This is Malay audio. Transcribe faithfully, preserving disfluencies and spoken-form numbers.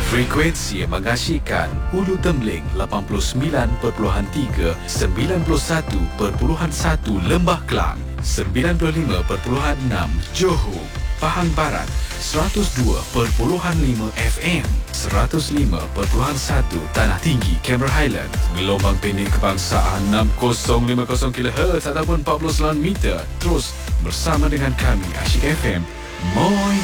Frekuensi yang mengasyikkan Hulu Temling lapan puluh sembilan perpuluhan tiga, sembilan puluh satu perpuluhan satu Lembah Kelang, sembilan puluh lima perpuluhan enam Johor, Pahang Barat, seratus dua perpuluhan lima F M, seratus lima perpuluhan satu Tanah Tinggi, Cameron Highland, gelombang pendek kebangsaan enam kosong lima kosong kilohertz ataupun empat puluh sembilan meter. Terus bersama dengan kami Asyik F M. Moi